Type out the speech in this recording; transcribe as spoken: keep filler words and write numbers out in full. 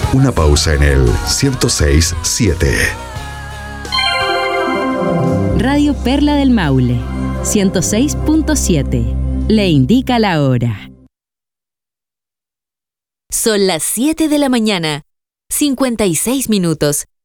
Una pausa en el ciento seis punto siete. Radio Perla del Maule, ciento seis punto siete. Le indica la hora. Son las siete de la mañana, cincuenta y seis minutos.